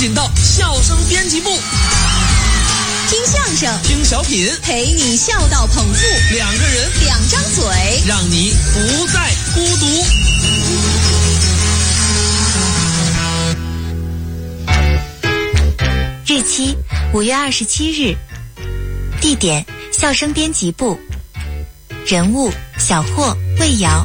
紧到笑声编辑部， 听相声， 听小品， 陪你笑到捧腹。 两个人， 两张嘴， 让你不再孤独。 日期5月27日，地点笑声编辑部，人物小霍、魏瑶。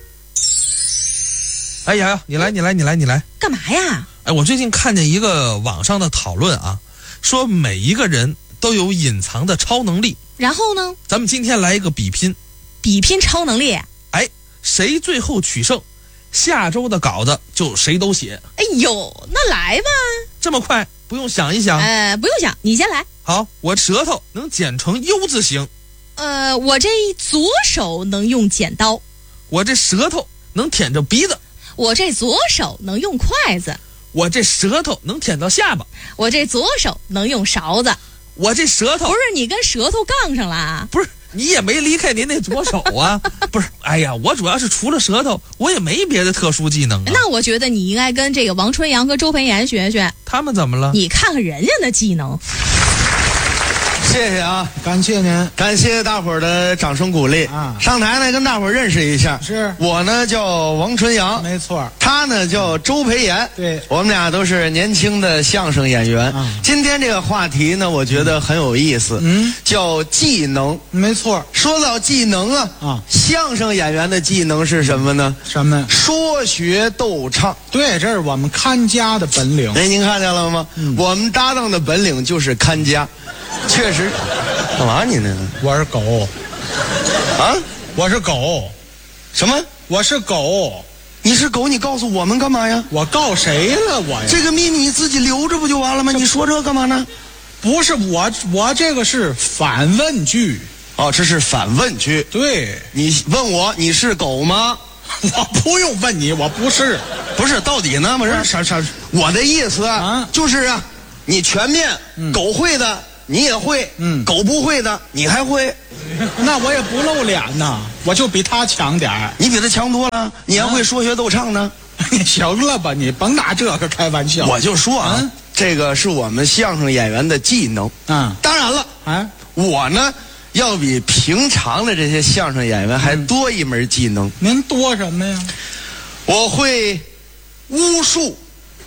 哎呀，你来， 干嘛呀？ 哎，我最近看见一个网上的讨论啊，说每一个人都有隐藏的超能力。 然后呢？ 咱们今天来一个比拼， 超能力。 哎，谁最后取胜，下周的稿子就谁都写。 哎呦，那来吧。 这么快，不用想一想？ 不用想，你先来。 好，我舌头能剪成 U 字形。 我这左手能用剪刀。 我这舌头能舔着鼻子。 我这左手能用筷子。 我这舌头能舔到下巴。 我这左手能用勺子。 我这舌头不是你跟舌头杠上了？ 不是，你也没离开您那左手啊。不是，哎呀，我主要是除了舌头，我也没别的特殊技能啊。 那我觉得你应该跟这个王春阳和周培炎学学。 他们怎么了？ 你看看人家的技能。 谢谢啊， 感谢您， 感谢大伙儿的掌声鼓励啊！ 上台呢，跟大伙儿认识一下。 是我呢叫王春阳， 没错。 他呢叫周培炎， 对， 我们俩都是年轻的相声演员。今天这个话题呢，我觉得很有意思，叫技能。 没错。 说到技能相声演员的技能是什么呢？ 什么？ 说学逗唱。 对，这是我们看家的本领。 哎，您看见了吗？我们搭档的本领就是看家。确实，干嘛你呢？ 我是狗， 啊， 我是狗， 什么？ 我是狗， 你是狗，你告诉我们干嘛呀？ 我告谁了我呀？ 这个秘密你自己留着不就完了吗？你说这干嘛呢？ 不是我这个是反问句。 哦，这是反问句。 对， 你问我你是狗吗？ 我不用问你，我不是。 不是，到底呢？不是啥？ 我的意思就是你全面，狗会的。你也会，狗不会的，你还会， 那我也不露脸呐，我就比他强点儿。 你比他强多了，你还会说学逗唱呢。 行了吧，你甭拿这个开玩笑。 我就说这个是我们相声演员的技能。当然了，我呢要比平常的这些相声演员还多一门技能。 您多什么呀？ 我会巫术。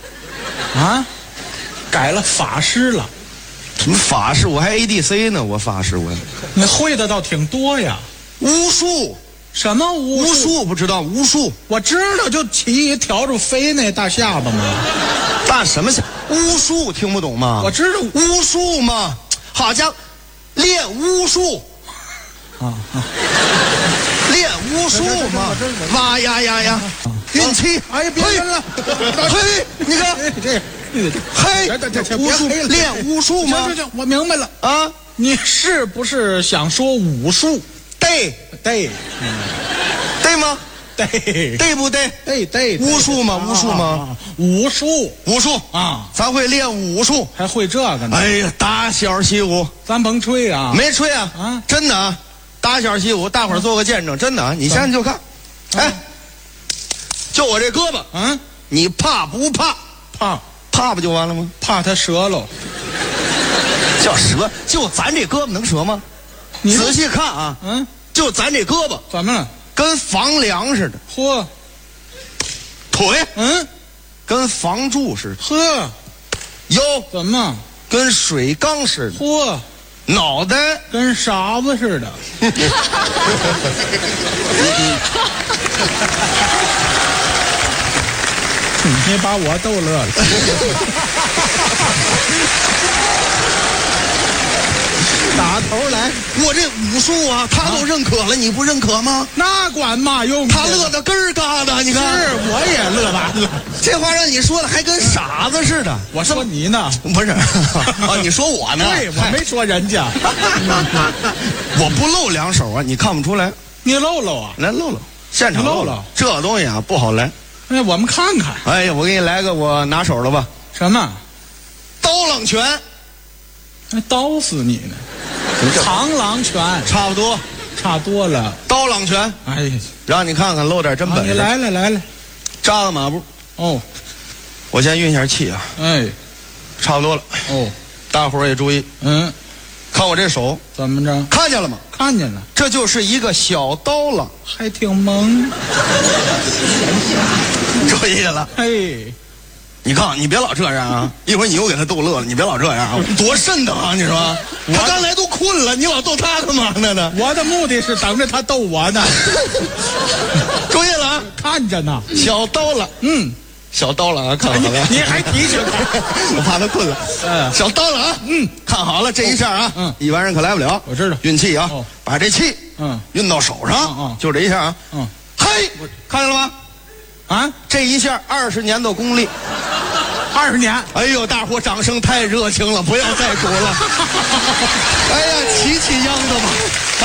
改了法师了。 什么法师？我还 ADC 呢，我法师我。 你会的倒挺多呀。 巫术？ 什么巫术？ 巫术不知道，巫术我知道，就起一笤帚飞那大下巴嘛。 大什么下？巫术听不懂吗？ 我知道巫术嘛，好家伙，练巫术练巫术嘛，哇呀，运气！ 哎呀，别人了， 嘿，你看这。 嘿，巫术练巫术吗？ 行，我明白了啊！ 你是不是想说武术？ 对吗？对不对？ 对， 巫术吗？ 武术啊！ 咱会练武术， 还会这个呢？ 哎呀，打小习武， 咱甭吹啊！ 没吹啊！真的啊！打小习武，大伙儿做个见证，真的啊！你现在就看，哎，就我这胳膊，你怕不怕？怕不就完了吗？ 怕它折喽。 叫折？就咱这胳膊能折吗？你仔细看啊，就咱这胳膊怎么了？ 跟房梁似的。 嚯！ 腿跟房柱似的。 呵！ 腰怎么跟水缸似的。 嚯！ 脑袋跟傻子似的。你把我逗乐了。打头来， 我这武术他都认可了，你不认可吗？ 那管嘛用？ 他乐得根儿嘎的，你看。 是，我也乐完了。 这话让你说的还跟傻子似的。 我说你呢？ 不是你说我呢？ 对，我没说人家。 我不露两手你看不出来。 你露露啊？ 来露露，现场露露。这东西不好来。 哎，我们看看。 哎呀，我给你来个我拿手的吧。 什么？ 刀郎拳。 还刀死你呢！螳螂拳差多了。 刀郎拳， 哎， 让你看看露点真本事。 你来了， 扎个马步。 哦， 我先运下气啊。 哎， 差不多了。 哦， 大伙儿也注意，看我这手， 怎么着？ 看见了吗？ 看见了， 这就是一个小刀了， 还挺萌。 注意了。 嘿， 你看，你别老这样啊！一会儿你又给他逗乐了，你别老这样啊！多瘆得慌，你说？他刚才都困了，你老逗他干嘛呢？ 我的目的是等着他逗我呢。 注意了啊！ 看着呢， 小刀了，小刀了啊！看好了， 你还提醒他？ 我怕他困了。小刀了啊！看好了，这一下啊，一般人可来不了。 我知道， 运气啊，把这气运到手上，就这一下啊，嘿，看见了吗？啊，这一下20年的功力 ，20年。 哎呦，大伙掌声太热情了，不要再数了。哎呀，齐秧子吧！啊，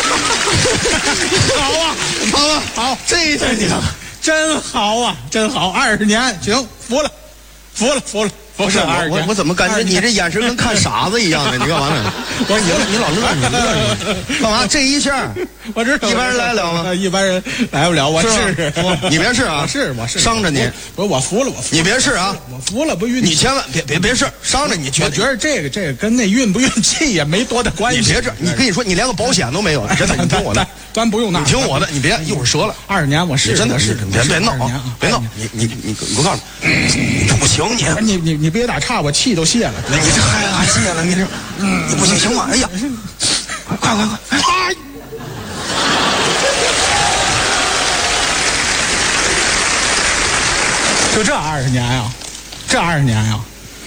好啊， 好啊，好，这一下你看看。 真好啊，真好！20年，行，服了。 不是我怎么感觉你这眼神跟看傻子一样的？你干嘛呢？我说你老乐，你干嘛？这一下， 我知道一般人来得了吗？ 一般人来不了，我试。 你别试啊！ 我试， 伤着你。 我服了， 你别试啊！ 我服了，不运气。 你千万别试，伤着你。 我觉得这个跟那运不运气也没多大关系。 你别这，你跟你说，你连个保险都没有，真的，你听我的。 咱不用那， 你听我的，你别一会儿折了。 20年我试， 真的是别闹啊！别闹！你我告诉你，不行你别打岔，我气都泄了。 你这还泄了？你这你不行吗？哎呀，快！ 就这20年呀，这20年呀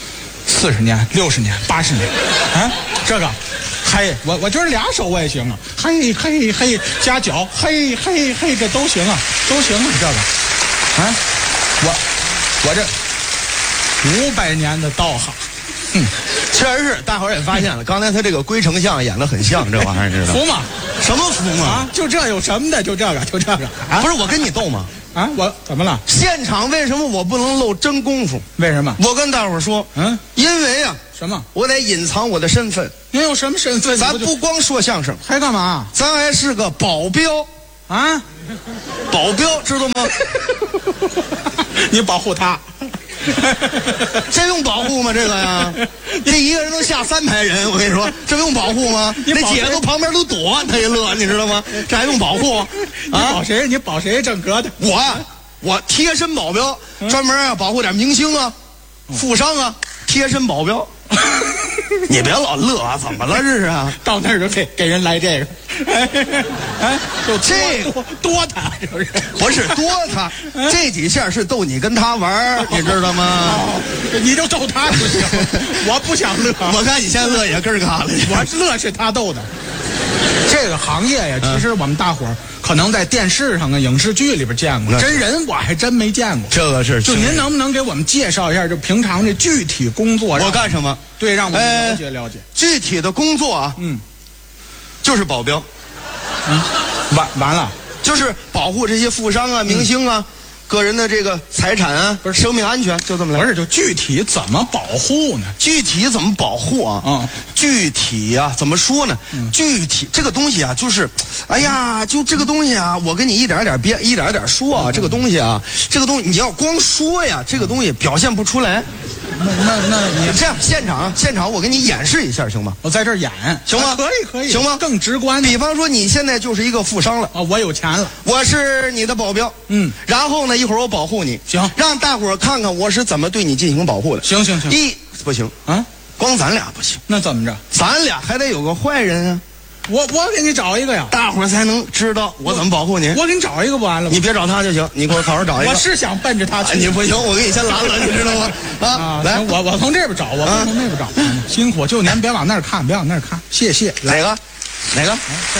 ，40年、60年、80年，啊，这个。嘿，我觉得2手我也行啊，嘿，加脚，嘿，这都行啊，这个，啊，我这500年的道行， 确实是，大伙儿也发现了，刚才他这个龟丞相演得很像，这玩意儿知道服吗？ 什么服吗？ 啊，就这有什么的？就这个啊？ 不是我跟你斗吗？ 啊，我怎么了？ 现场为什么我不能露真功夫？ 为什么？ 我跟大伙儿说，因为啊， 什么？ 我得隐藏我的身份。 您有什么身份？ 咱不光说相声， 还干嘛？ 咱还是个保镖啊！ 保镖知道吗？ 你保护他， 这用保护吗？这个呀，这一个人能下3排人，我跟你说，这用保护吗？那姐都旁边都躲，他也乐，你知道吗？这还用保护？ 啊，你保谁？正格的？ 我贴身保镖，专门保护点明星啊、富商啊，贴身保镖。你别老乐啊！怎么了这是啊？ 到那儿就给人来这个，就这个多他是不是？ 不是多他，这几下是逗你跟他玩，你知道吗？ 你就逗他就行，我不想乐。 我看你现在乐也根儿嘎了。 我乐是他逗的。这个行业呀，其实我们大伙儿可能在电视上啊、影视剧里边见过，真人我还真没见过。 这个是， 就您能不能给我们介绍一下，就平常这具体工作？ 我干什么？ 对，让我们了解了解。 具体的工作啊，就是保镖。 完了， 就是保护这些富商啊、明星啊。个人的这个财产啊，不是生命安全，就这么来。 不是，就具体怎么保护呢？ 具体怎么保护啊？具体啊，怎么说呢？具体这个东西啊，就是，哎呀，就这个东西啊，我跟你一点点说啊，这个东西啊，这个东西你要光说呀，这个东西表现不出来。那你这样，现场我给你演示一下，行吗？ 我在这儿演， 行吗？ 可以， 行吗？ 更直观。 比方说，你现在就是一个富商了啊，我有钱了， 我是你的保镖，然后呢，一会儿我保护你， 行， 让大伙儿看看我是怎么对你进行保护的。 行， 不行啊，光咱俩不行， 那怎么着？ 咱俩还得有个坏人啊。 我给你找一个呀， 大伙儿才能知道我怎么保护你。 我给你找一个不完了吗？ 你别找他就行，你给我好好找一个。 我是想奔着他去， 你不行，我给你先拦了，你知道吗？啊，来， 我从这边找，我不从那边找，辛苦，就您别往那儿看，谢谢。 哪个？这。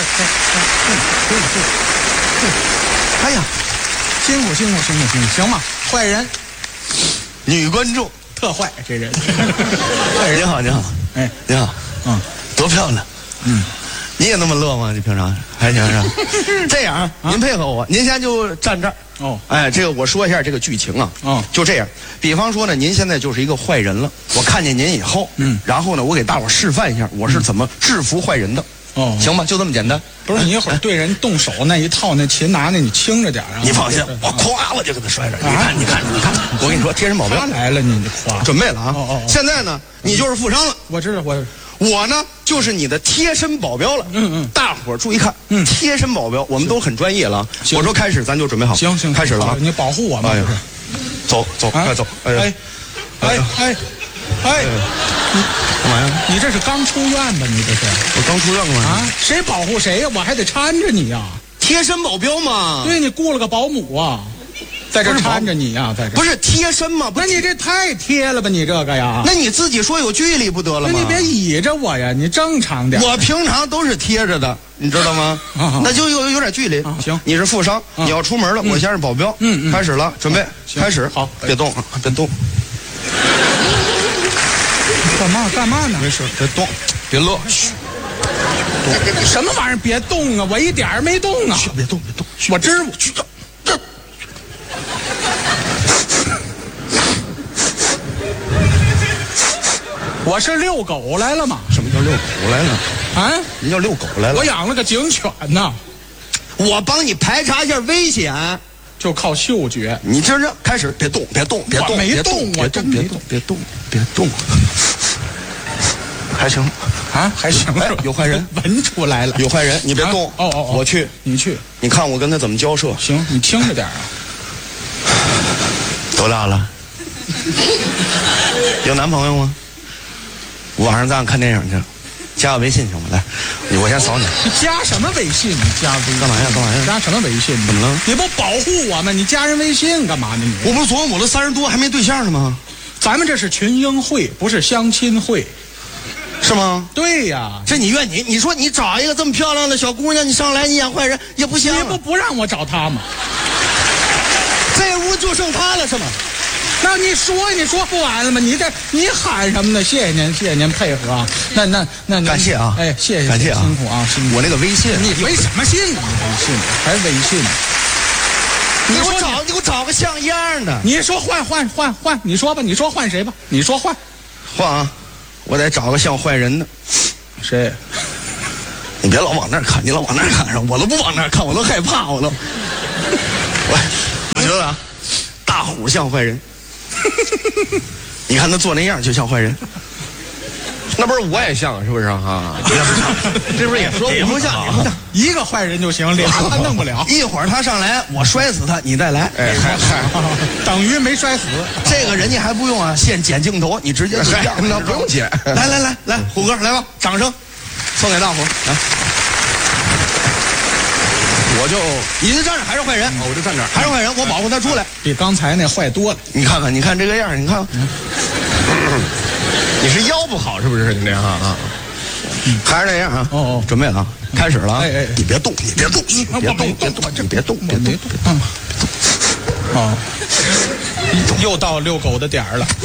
哎呀， 辛苦，行吗？坏人， 女观众特坏，这人。 你好，哎，你好，多漂亮，你也那么乐吗？你平常还行是吧？这样，您配合我，您现在就站这儿。哎，这个我说一下这个剧情啊。就这样。比方说呢，您现在就是一个坏人了，我看见您以后，然后呢，我给大伙示范一下我是怎么制服坏人的。行吗？就这么简单。 不是你一会儿对人动手那一套，那擒拿那你轻着点啊。 你放心，我咵我就给他摔着。你看，我跟你说，贴身保镖他来了，你就夸。 准备了啊！现在呢，你就是负伤了。 我知道， 我呢就是你的贴身保镖了。大伙儿注意看，贴身保镖我们都很专业了。我说开始，咱就准备好。 行， 开始了啊！ 你保护我嘛。 走，快走！ 哎， 你干嘛呀？ 你这是刚出院吧？你这是？ 我刚出院干嘛呀？ 谁保护谁呀？我还得搀着你呀。 贴身保镖嘛。 对，你雇了个保姆啊，在这搀着你呀，在这。 不是贴身吗？ 那你这太贴了吧？你这个呀？ 那你自己说有距离不得了吗？ 那你别倚着我呀，你正常点。 我平常都是贴着的，你知道吗？那就有点距离。 行， 你是负伤，你要出门了，我先是保镖。开始了，准备，开始。 好， 别动，别动。 干嘛呢？ 没事，别动，别乐。嘘， 什么玩意儿？别动啊！我一点儿没动啊！ 别动， 我知道。我是遛狗来了嘛？ 什么叫遛狗来了？ 啊？ 人叫遛狗来了。 我养了个警犬呢。 我帮你排查一下危险， 就靠嗅觉。 你这开始，别动， 我没动，我真没动， 别动。还行啊，还行。 有坏人， 闻出来了。 有坏人，你别动。我去， 你去。 你看我跟他怎么交涉。 行，你听着点啊。 多大了？有男朋友吗？晚上咱俩看电影去，加个微信行吗？来，我先扫你。 你加什么微信？你加微信干嘛呀？ 加什么微信？ 怎么了？ 你不保护我吗？你加人微信干嘛呢？你我不是琢磨我的30多还没对象呢吗？ 咱们这是群英会，不是相亲会， 是吗？ 对呀， 这你怨你说你找一个这么漂亮的小姑娘，你上来你演坏人也不行。 你不让我找她吗？ 这屋就剩她了是吗？ 那你说不完了吗？你喊什么呢？谢谢您配合啊！那感谢啊！ 哎，谢谢， 感谢啊！ 辛苦啊！辛苦。 我那个微信， 你微什么信啊？微信还微信？ 你给我找个像样的。 你说换，你说吧，你说换谁吧？你说换啊！我得找个像坏人的。 谁？ 你别老往那儿看，你老往那儿看上，我都不往那儿看，我都害怕，我觉得啊，大虎像坏人。你看他做那样就像坏人， 那不是我也像是不是啊？这不是也说也不像， 一个坏人就行，俩他弄不了。 一会儿他上来，我摔死他，你再来， 等于没摔死。 这个人家还不用啊，现剪镜头，你直接就那不用剪。 来，虎哥来吧，掌声送给大虎来。你就站着还是坏人？ 我就站这儿， 还是坏人，我保护他出来。 比刚才那坏多了。 你看这个样，你看， 你是腰不好是不是？你这样啊？ 还是那样啊？准备了啊，开始了啊！你别动，你别动。 又到遛狗的点儿了。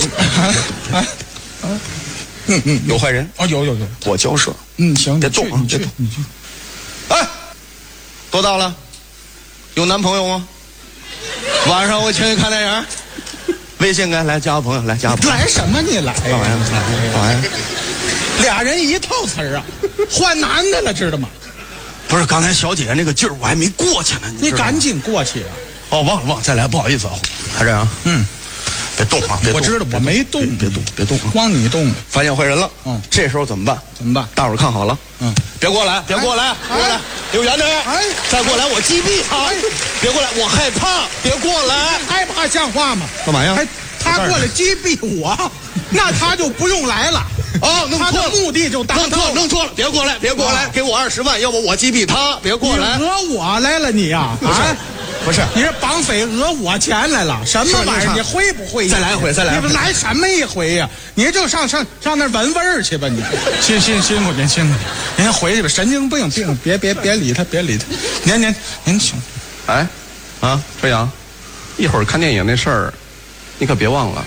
有坏人？ 有， 我交涉。 行， 别动啊，别动。哎，多大了？有男朋友吗？晚上我请你看电影。微信来加个朋友，来加个朋友。 来什么你来？ 干嘛呀？ 俩人一套词儿啊，换男的了，知道吗？ 不是，刚才小姐那个劲儿我还没过去呢。 你赶紧过去啊！ 忘了，再来，不好意思啊。还这样？别动啊！ 我知道我没动， 别动， 光你动。 发现坏人了，这时候怎么办？大伙儿看好了，别过来，过来，离远点，再过来我击毙他，别过来，我害怕，别过来， 害怕像话吗？ 干嘛呀？ 他过来击毙我，那他就不用来了。 弄错了， 目的就达到了。 弄错了，别过来，给我20万，要不我击毙他，别过来。 你讹我来了你呀？ 不是， 你这绑匪讹我钱来了，什么玩意儿？你会不会？ 再来一回。 你来什么一回呀？你就上那闻味儿去吧你。辛苦您，您回去吧，神经病，别理他，您请。 哎，周阳，一会儿看电影那事儿，你可别忘了。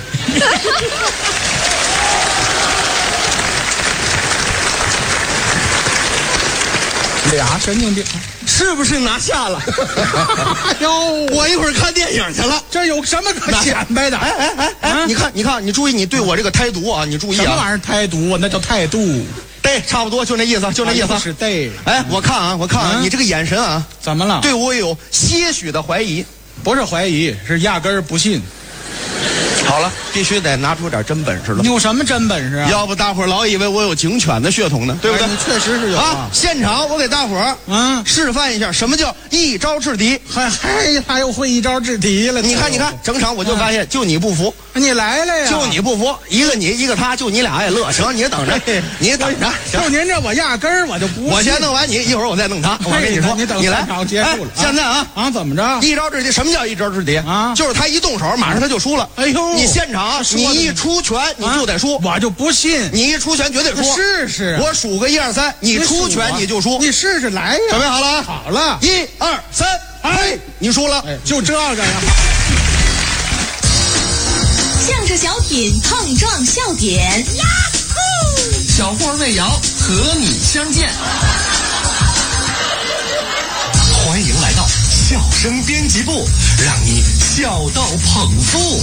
俩神经病， 是不是拿下了？我一会儿看电影去了， 这有什么可显摆的？ 哎，你看，你注意，你对我这个态度啊，你注意啊。 什么玩意儿态度？那叫态度。 对，差不多就那意思，就那意思。 是对。 哎，我看啊，你这个眼神啊， 怎么了？ 对我有些许的怀疑。 不是怀疑，是压根儿不信。 好了，必须得拿出点真本事了。 你有什么真本事啊？ 要不大伙儿老以为我有警犬的血统呢，对不对？ 你确实是有啊。现场我给大伙儿示范一下什么叫一招制敌。 他又会一招制敌了。 你看，整场我就发现，就你不服。 你来了呀！ 就你不服，一个你一个他，就你俩也乐。行，你等着，你等着。 就您这，我压根儿我就不。 我先弄完你，一会儿我再弄他。我跟你说， 你等你来， 结束了。 现在怎么着？ 一招制敌，什么叫一招制敌啊？就是他一动手，马上他就输了。 哎呦， 你现场你一出拳你就得输， 我就不信。 你一出拳绝对输。 是。 我数个1、2、3，你出拳你就输。 你试试来呀！ 准备好了？ 好了 ，1、2、3，哎，你输了。 就这个呀。 相声小品碰撞笑点，呀呼！ 小霍魏瑶和你相见。 欢迎来到笑声编辑部，让你笑到捧腹。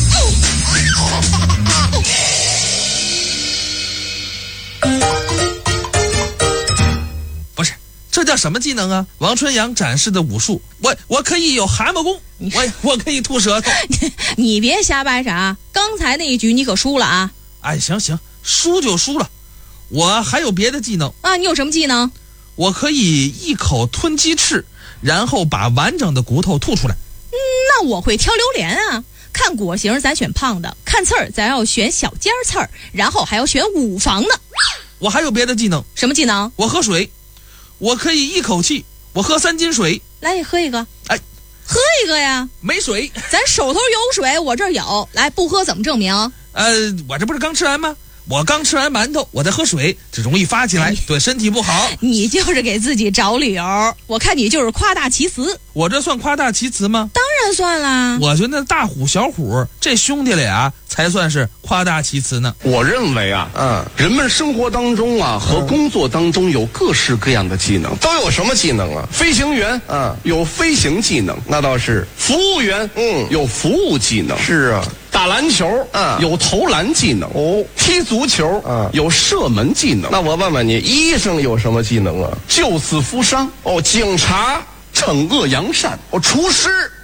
不是，这叫什么技能啊？王春阳展示的武术，我可以有蛤蟆功，我可以吐舌头。 你别瞎掰扯，刚才那一局你可输了啊！ 哎，行，输就输了。我还有别的技能啊！你有什么技能？ 我可以一口吞鸡翅，然后把完整的骨头吐出来。 那我会挑榴莲啊！看果形咱选胖的，看刺儿咱要选小尖刺儿，然后还要选五房的。 我还有别的技能。 什么技能？ 我喝水，我可以一口气我喝3斤水。 来，你喝一个。 哎， 喝一个呀！ 没水， 咱手头有水，我这儿有。来，不喝怎么证明？ 我这不是刚吃完吗？我刚吃完馒头，我在喝水，这容易发起来，对身体不好。 你就是给自己找理由，我看你就是夸大其词。 我这算夸大其词吗？ 当然算啦。 我觉得大虎小虎这兄弟俩才算是夸大其词呢。 我认为人们生活当中和工作当中有各式各样的技能。 都有什么技能啊？ 飞行员有飞行技能， 那倒是。 服务员有服务技能。 是啊。 打篮球有投篮技能。踢足球有射门技能。 那我问问你，医生有什么技能啊？ 救死扶伤。 警察惩恶扬善。 厨师